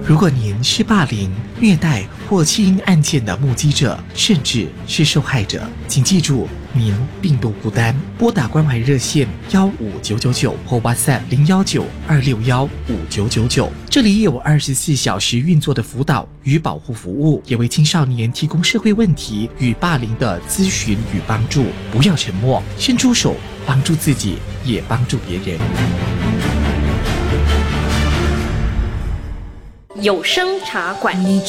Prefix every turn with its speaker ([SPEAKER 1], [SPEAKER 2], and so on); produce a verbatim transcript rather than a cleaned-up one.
[SPEAKER 1] 如果您是霸凌、虐待或弃婴案件的目击者，甚至是受害者，请记住，您并不孤单。拨打关怀热线幺五九九九或 WhatsApp 零幺九二六幺五九九九，这里有二十四小时运作的辅导与保护服务，也为青少年提供社会问题与霸凌的咨询与帮助。不要沉默，伸出手，帮助自己，也帮助别人。
[SPEAKER 2] 有声茶馆。